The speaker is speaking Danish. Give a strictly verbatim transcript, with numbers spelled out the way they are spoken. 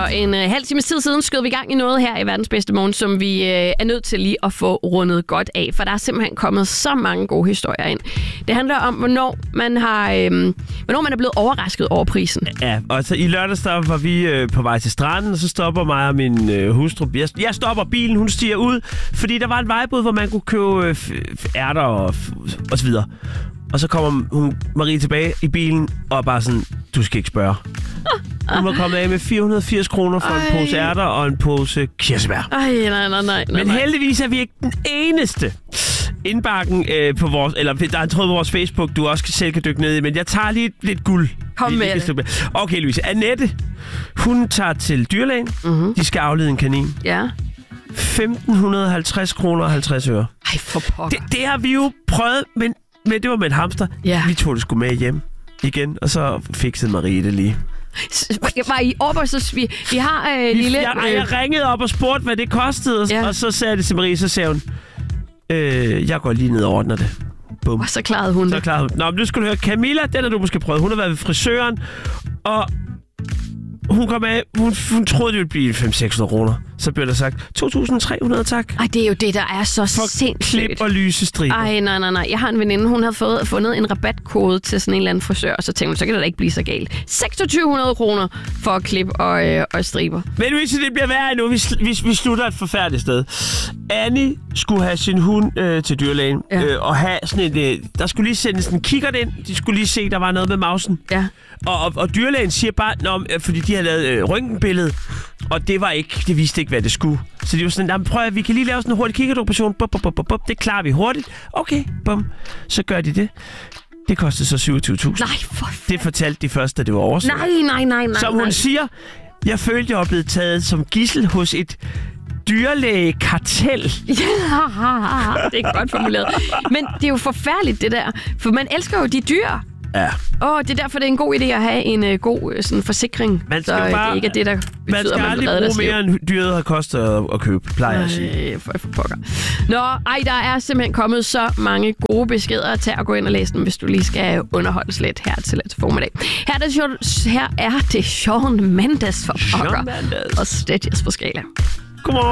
en øh, halv times tid siden skød vi i gang i noget her i Verdens Bedste Morgen, som vi øh, er nødt til lige at få rundet godt af, for der er simpelthen kommet så mange gode historier ind. Det handler om, hvornår man har, øh, hvornår man er blevet overrasket over prisen. Ja, og så i lørdags der var vi øh, på vej til stranden, og så stopper mig og min øh, hustru. Jeg, jeg stopper bilen, hun stiger ud, fordi der var en vejbod, hvor man kunne købe øh, f- ærter og, f- og så videre. Og så kommer hun, Marie tilbage i bilen og bare sådan, du skal ikke spørge. Hun var kommet af med fire hundrede og firs kroner for Ej. en pose ærter og en pose kirsebær. Ej, nej, nej, nej, nej. Men heldigvis er vi ikke den eneste. Indbakken øh, på vores, eller der er en tråd på vores Facebook, du også selv kan dykke ned i, men jeg tager lige lidt guld. Kom med det. Okay, Louise. Annette, hun tager til dyrlægen. Mm-hmm. De skal aflede en kanin. Ja. femten halvtreds kroner og halvtreds øre. Ej, for pokker. Det, det har vi jo prøvet, men, men det var med en hamster. Ja. Vi tog det sgu med hjem igen, og så fiksede Marie det lige. Var I oppe, så vi, vi har øh, vi, lille... Jeg, jeg ringede op og spurgte, hvad det kostede, ja. og så sagde det til Marie, så sagde hun, øh, jeg går lige ned og ordner det. Bum. Og så klarede hun så det. Klarede hun. Nå, men nu skal du høre, Camilla, den har du måske prøvet. Hun har været ved frisøren, og hun kom af, hun, hun troede, det ville blive fem til seks hundrede kroner. Så blev der sagt, to tusind tre hundrede, tak. Ej, det er jo det, der er så for sindssygt. klip og lysestriber. Ej, nej, nej, nej. Jeg har en veninde, hun havde fået, fundet en rabatkode til sådan en eller anden frisør, og så tænkte hun, så kan det da ikke blive så galt. seksogtyve hundrede kroner for at klippe og, øh, og striber. Men hvis det bliver værre endnu, vi, vi, vi slutter et forfærdeligt sted. Annie skulle have sin hund øh, til dyrlægen, ja. øh, og have sådan en, øh, der skulle lige sendes en kikkert ind. De skulle lige se, der var noget med mausen. Ja. Og, og, og dyrlægen siger bare, nå, fordi de har lavet øh, røntgenbillede, og det var ikke, det viste ikke, hvad det skulle. Så de var sådan, prøv at vi kan lige lave sådan en hurtig kikkertoperation. Bup, bup, bup, bup. Det klarer vi hurtigt. Okay, bum. Så gør de det. Det kostede så syvogtyve tusind. Nej, for fanden. Det fortalte de først, da det var overstået. Nej, nej, nej, nej. Som hun nej. siger, jeg følte, jeg var blevet taget som gidsel hos et dyrlægekartel. Ja, det er godt formuleret. Men det er jo forfærdeligt, det der. For man elsker jo de dyr. Ja. Åh, oh, det er derfor, det er en god idé at have en uh, god sådan, forsikring. Man skal så bare, det ikke er det, der betyder, man skal at man aldrig bruge mere, end dyret har kostet at, at købe, plejer jeg at sige. For, for pokker. Nå, ej, der er simpelthen kommet så mange gode beskeder til at gå ind og læse dem, hvis du lige skal underholdes lidt her til lidt formiddag. Her er det, her er det Shawn Mendes for pokker. Og Stitches på skala. Godmorgen.